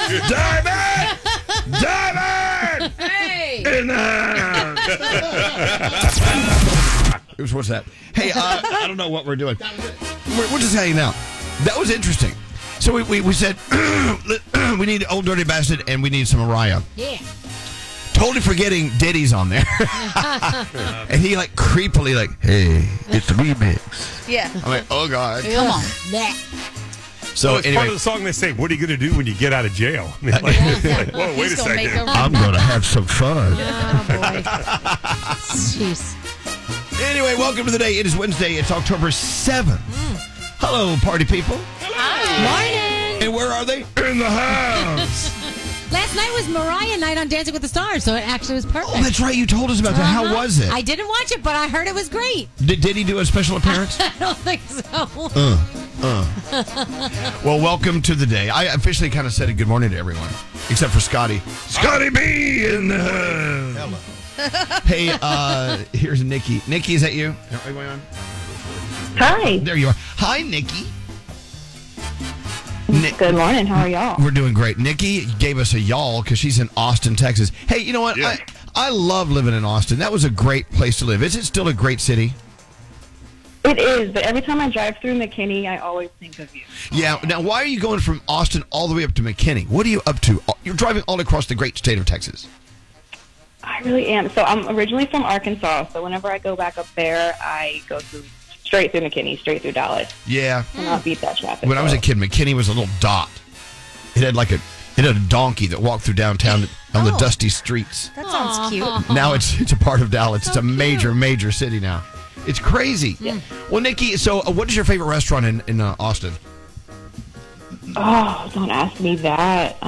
Diamond! Diamond! Hey! In the house! What's that? Hey, I don't know what we're doing. We're just hanging out. That was interesting. So we said we need Old Dirty Bastard and we need some Mariah. Yeah. Totally forgetting Diddy's on there. And he like creepily like, hey, it's the remix. Yeah. I'm like, oh God. Come on. That. So Well, it's anyway, part of the song they say, what are you going to do when you get out of jail? I mean, like, whoa, wait He's a gonna make second. I'm going to have some fun. Oh, boy. Jeez. Anyway, welcome to the day. It is Wednesday. It's October 7th. Hello, party people. Morning. And where are they? In the house. Last night was Mariah night on Dancing with the Stars, so it actually was perfect. Oh, that's right. You told us about that. How was it? I didn't watch it, but I heard it was great. Did he do a special appearance? I don't think so. Well, welcome to the day. I officially kind of said a good morning to everyone, except for Scotty. Scotty B in the house. Hello. Hey, here's Nikki. Nikki, is that you? Are you going on? Hi. There you are. Hi, Nikki. Good morning. How are y'all? We're doing great. Nikki gave us a y'all because she's in Austin, Texas. Hey, you know what? Yeah. I love living in Austin. That was a great place to live. Is it still a great city? It is, but every time I drive through McKinney, I always think of you. Yeah. Now, why are you going from Austin all the way up to McKinney? What are you up to? You're driving all across the great state of Texas. I really am. So I'm originally from Arkansas, so whenever I go back up there, I go straight through McKinney, straight through Dallas. Yeah. And not beat that traffic. When I was a kid, McKinney was a little dot. It had a donkey that walked through downtown on the dusty streets. That sounds cute. Now it's a part of Dallas. It's a major city now. It's crazy. Yeah. Well, Nikki, so what is your favorite restaurant in Austin? Oh, don't ask me that.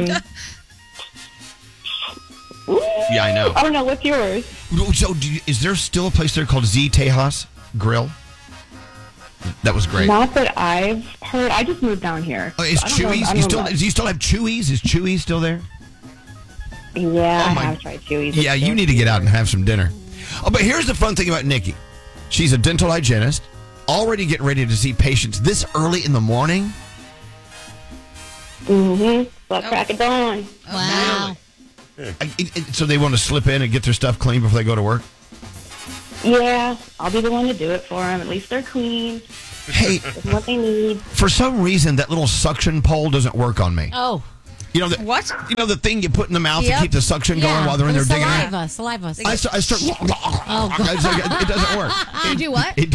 Yeah, I know. I don't know. What's yours? So, is there still a place there called Z Tejas Grill? That was great. Not that I've heard. I just moved down here. Oh, is so I don't know- Chewy's? I don't know much. Do you still have Chewy's? Is Chewy's still there? Yeah, Oh, I my- have tried Chewy's. Yeah, you need to get out and have some dinner. Oh, but here's the fun thing about Nikki. She's a dental hygienist, already getting ready to see patients this early in the morning. Mm-hmm. Let's crack it on. Wow. So they want to slip in and get their stuff clean before they go to work? Yeah, I'll be the one to do it for them. At least they're clean. Hey, That's what they need. for some reason, that little suction pole doesn't work on me. Oh. You know What? You know the thing you put in the mouth to Yep. keep the suction going while they're in there with digging it? Saliva. I start. Oh, God. It's like, it doesn't work. You do what? It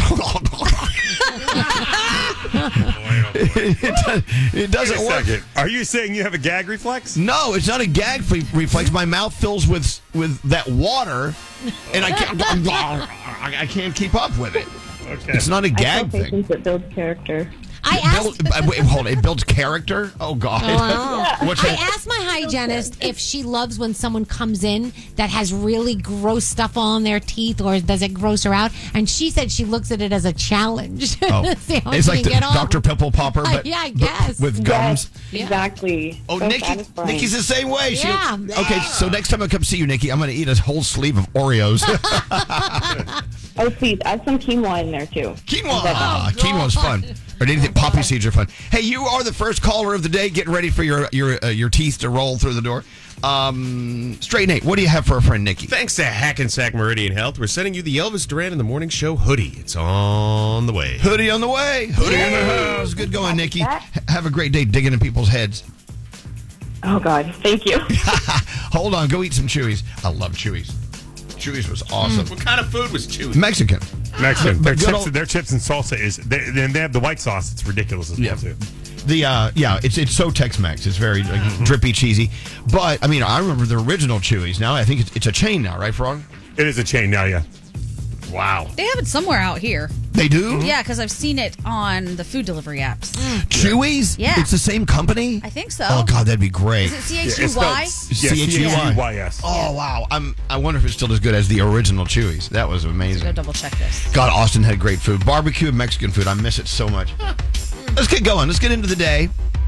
doesn't Wait a work. second. Are you saying you have a gag reflex? No, it's not a gag reflex. My mouth fills with that water, and I can't keep up with it. Okay. It's not a I gag tell thing. patients it builds character. I asked. Wait, hold on. It builds character? Oh, God. Wow. What's I that? asked my hygienist if she loves when someone comes in that has really gross stuff on their teeth, or does it gross her out? And she said she looks at it as a challenge. Oh. See how It's she like can the get off. Dr. Pimple Popper, but, Yeah, I guess. with gums. Yes, exactly. Oh, So Nikki's satisfying. the same way. Yeah. Okay, so next time I come see you, Nikki, I'm going to eat a whole sleeve of Oreos. Oh, please, add some quinoa in there, too. Quinoa. Quinoa's fun. Or anything, poppy seeds are fun. Hey, you are the first caller of the day. Getting ready for your teeth to roll through the door. Straight Nate, what do you have for our friend Nikki? Thanks to Hackensack Meridian Health, we're sending you the Elvis Duran in the Morning Show hoodie. It's on the way. Hoodie on the way. Hoodie in the house. Good going, Nikki. Have a great day digging in people's heads. Oh, God. Thank you. Hold on. Go eat some Chewy's. I love Chewy's. Chewy's was awesome. What kind of food was Chewy? Mexican. Mexican. But good Their chips and salsa is. Then they have the white sauce. It's ridiculous as well, too. It's so Tex-Mex. It's very drippy, cheesy. But I mean, I remember the original Chewy's. Now I think it's a chain now, right, Frog? It is a chain now, yeah. Wow. They have it somewhere out here. They do? Yeah, because I've seen it on the food delivery apps. Chewy's? Yeah. It's the same company? I think so. Oh God, that'd be great. Is it CHUY? CHUYS. Oh wow. I wonder if it's still as good as the original Chewy's. That was amazing. Go double check this. God, Austin had great food. Barbecue and Mexican food. I miss it so much. Let's get going. Let's get into the day.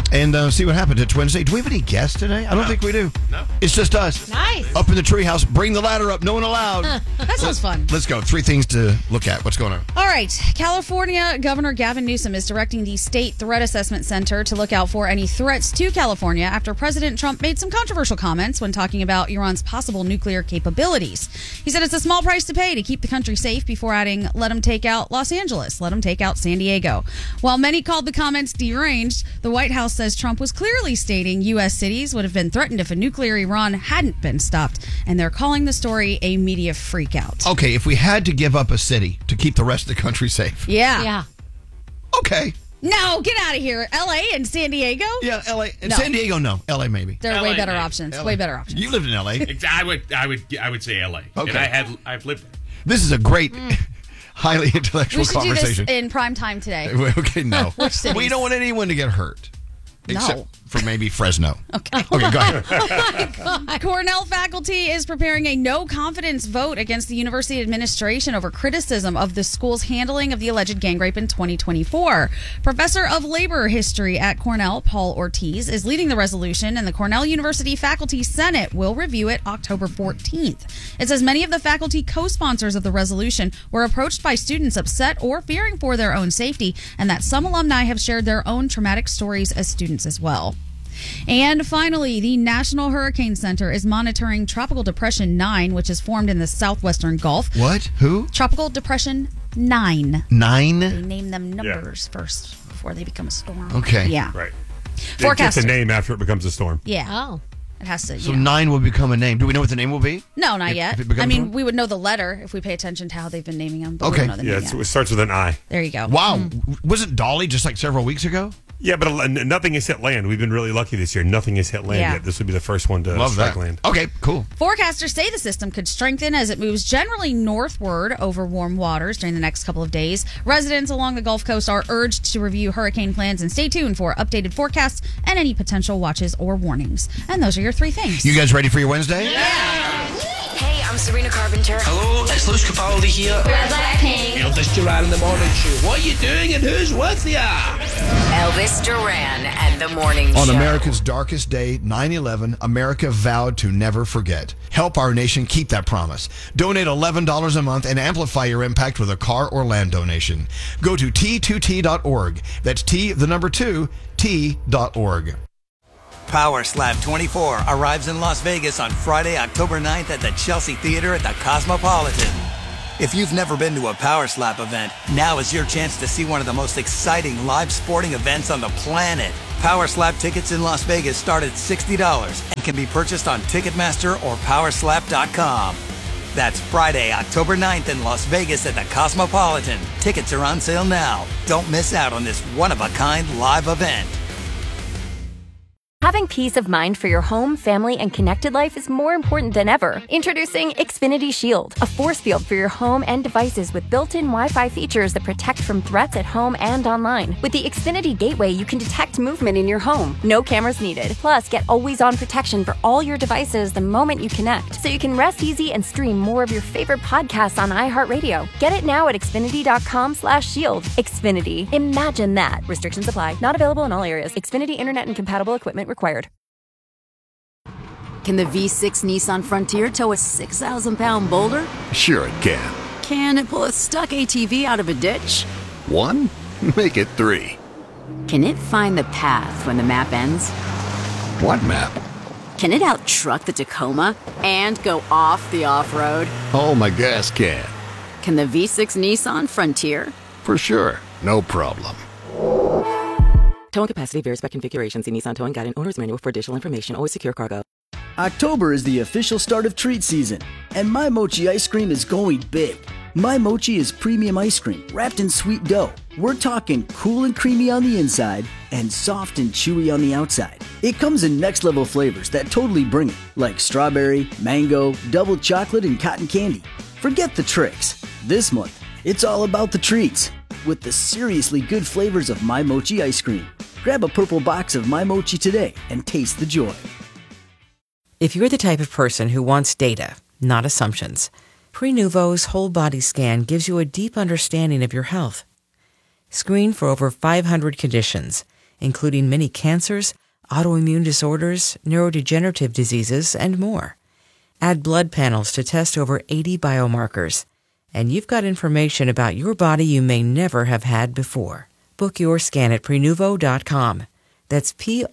and see what happens. It's Wednesday. Do we have any guests today? I don't think we do. No. It's just us. Nice. Up in the treehouse. Bring the ladder up. No one allowed. That sounds fun. Let's go. 3 things to look at. What's going on? All right. California Governor Gavin Newsom is directing the State Threat Assessment Center to look out for any threats to California after President Trump made some controversial comments when talking about Iran's possible nuclear capabilities. He said it's a small price to pay to keep the country safe before adding, let them take out Los Angeles, let them take out San Diego. While many called the comments deranged, the White House says Trump was clearly stating U.S. cities would have been threatened if a nuclear Iran hadn't been stopped, and they're calling the story a media freakout. Okay, if we had to give up a city to keep the rest of the country safe. Yeah. Okay. No, get out of here. L.A. and San Diego? Yeah, L.A. And No. San Diego, no. L.A. maybe. They're LA, way better maybe. options. LA. Way better options. You lived in L.A. I would say L.A. Okay. And I've lived there. This is a great, highly intellectual We should do conversation. this in prime time today. Okay, no. Which cities? We don't want anyone to get hurt. No. Except for maybe Fresno. Okay. Okay, go ahead. Cornell faculty is preparing a no confidence vote against the university administration over criticism of the school's handling of the alleged gang rape in 2024. Professor of labor history at Cornell, Paul Ortiz, is leading the resolution, and the Cornell University Faculty Senate will review it October 14th. It says many of the faculty co-sponsors of the resolution were approached by students upset or fearing for their own safety, and that some alumni have shared their own traumatic stories as students as well. And finally, the National Hurricane Center is monitoring Tropical Depression 9, which is formed in the southwestern Gulf. What? Who? Tropical Depression 9. 9? They name them numbers first before they become a storm. Okay. Yeah. Right. It Forecast. gets a name after it becomes a storm. Yeah. Oh. It has to. So yeah. 9 will become a name. Do we know what the name will be? No, not If yet. it becomes I mean, one? we would know the letter if we pay attention to how they've been naming them. But Okay. we don't know the Yeah, name yet. it starts with an I. There you go. Wow. Wasn't Dolly just like several weeks ago? Yeah, but nothing has hit land. We've been really lucky this year. Nothing has hit land Yeah. yet. This would be the first one to Love strike that. land. Okay, cool. Forecasters say the system could strengthen as it moves generally northward over warm waters during the next couple of days. Residents along the Gulf Coast are urged to review hurricane plans and stay tuned for updated forecasts and any potential watches or warnings. And those are your 3 things. You guys ready for your Wednesday? Hey, I'm Serena Carpenter. Hello, it's Luis Capaldi here. Elvis Duran in the Morning Show. What are you doing and who's with ya? Elvis Duran and the Morning Show. On America's darkest day, 9/11, America vowed to never forget. Help our nation keep that promise. Donate $11 a month and amplify your impact with a car or land donation. Go to T2T.org. That's T, the number 2, T.org. Power Slap 24 arrives in Las Vegas on Friday, October 9th at the Chelsea Theater at the Cosmopolitan. If you've never been to a Power Slap event, now is your chance to see one of the most exciting live sporting events on the planet. Power Slap tickets in Las Vegas start at $60 and can be purchased on Ticketmaster or Powerslap.com. That's Friday, October 9th in Las Vegas at the Cosmopolitan. Tickets are on sale now. Don't miss out on this one-of-a-kind live event. Having peace of mind for your home, family, and connected life is more important than ever. Introducing Xfinity Shield, a force field for your home and devices with built-in Wi-Fi features that protect from threats at home and online. With the Xfinity Gateway, you can detect movement in your home. No cameras needed. Plus, get always-on protection for all your devices the moment you connect, so you can rest easy and stream more of your favorite podcasts on iHeartRadio. Get it now at Xfinity.com/shield. Xfinity. Imagine that. Restrictions apply. Not available in all areas. Xfinity Internet and compatible equipment required. Can the V6 Nissan Frontier tow a 6,000-pound boulder? Sure it can. Can it pull a stuck ATV out of a ditch? 1? Make it 3. Can it find the path when the map ends? What map? Can it out-truck the Tacoma and go off the off-road? Oh, my gas can. Can the V6 Nissan Frontier? For sure. No problem. Towing capacity varies by configuration. See Nissan Towing Guide and Owner's Manual for additional information. Always secure cargo. October is the official start of treat season, and My Mochi ice cream is going big. My Mochi is premium ice cream wrapped in sweet dough. We're talking cool and creamy on the inside and soft and chewy on the outside. It comes in next level flavors that totally bring it, like strawberry, mango, double chocolate, and cotton candy. Forget the tricks. This month, it's all about the treats with the seriously good flavors of My Mochi ice cream. Grab a purple box of My Mochi today and taste the joy. If you're the type of person who wants data, not assumptions, Prenuvo's whole body scan gives you a deep understanding of your health. Screen for over 500 conditions. including many cancers, autoimmune disorders, neurodegenerative diseases, and more. Add blood panels to test over 80 biomarkers, and you've got information about your body you may never have had before. Book your scan at Prenuvo.com. That's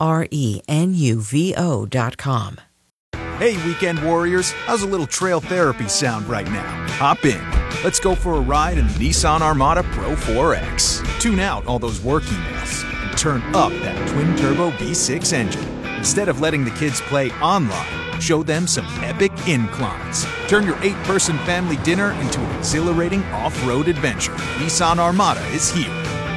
Prenuvo.com. Hey, weekend warriors, how's a little trail therapy sound right now? Hop in. Let's go for a ride in the Nissan Armada Pro 4X. Tune out all those work emails and turn up that twin-turbo V6 engine. Instead of letting the kids play online, show them some epic inclines. Turn your 8-person family dinner into an exhilarating off-road adventure. Nissan Armada is here.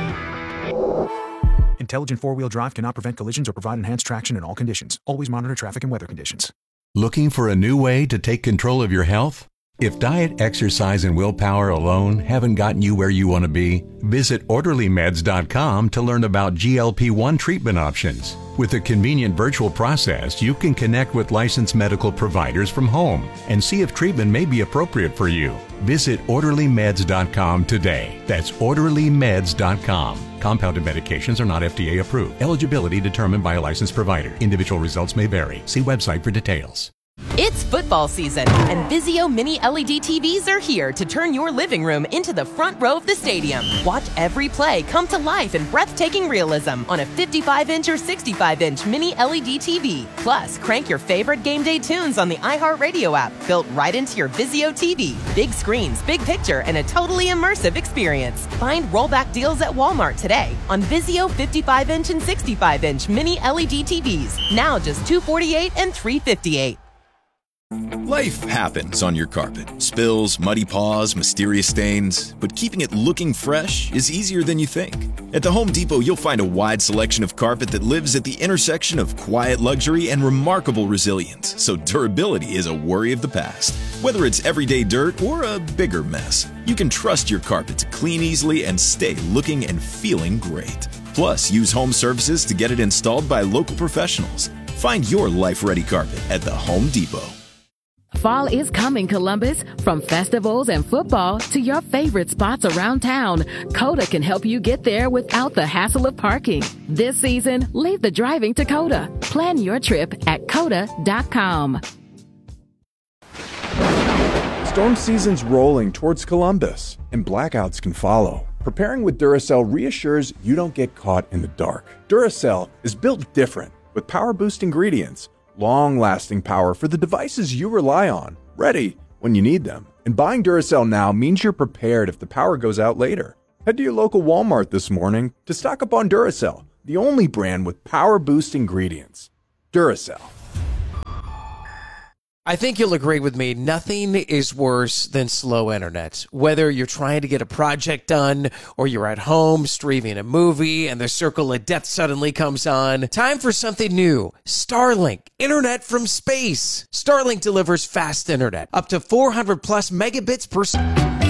Intelligent four-wheel drive cannot prevent collisions or provide enhanced traction in all conditions. Always monitor traffic and weather conditions. Looking for a new way to take control of your health? If diet, exercise, and willpower alone haven't gotten you where you want to be, visit OrderlyMeds.com to learn about GLP-1 treatment options. With a convenient virtual process, you can connect with licensed medical providers from home and see if treatment may be appropriate for you. Visit OrderlyMeds.com today. That's OrderlyMeds.com. Compounded medications are not FDA approved. Eligibility determined by a licensed provider. Individual results may vary. See website for details. It's football season, and Vizio Mini LED TVs are here to turn your living room into the front row of the stadium. Watch every play come to life in breathtaking realism on a 55-inch or 65-inch Mini LED TV. Plus, crank your favorite game day tunes on the iHeartRadio app, built right into your Vizio TV. Big screens, big picture, and a totally immersive experience. Find rollback deals at Walmart today on Vizio 55-inch and 65-inch Mini LED TVs. Now just $248 and $358. Life happens on your carpet. Spills, muddy paws, mysterious stains. But keeping it looking fresh is easier than you think. At the Home Depot, you'll find a wide selection of carpet that lives at the intersection of quiet luxury and remarkable resilience. So durability is a worry of the past. Whether it's everyday dirt or a bigger mess, you can trust your carpet to clean easily and stay looking and feeling great. Plus, use home services to get it installed by local professionals. Find your life-ready carpet at the Home Depot. Fall is coming, Columbus. From festivals and football to your favorite spots around town, Coda can help you get there without the hassle of parking. This season, leave the driving to Coda. Plan your trip at Coda.com. Storm season's rolling towards Columbus, and blackouts can follow. Preparing with Duracell reassures you don't get caught in the dark. Duracell is built different, with power-boost ingredients, long-lasting power for the devices you rely on, ready when you need them. And buying Duracell now means you're prepared if the power goes out later. Head to your local Walmart this morning to stock up on Duracell, the only brand with power-boost ingredients. Duracell. I think you'll agree with me, nothing is worse than slow internet. Whether you're trying to get a project done or you're at home streaming a movie and the circle of death suddenly comes on, time for something new. Starlink, internet from space. Starlink delivers fast internet, up to 400 plus megabits per second.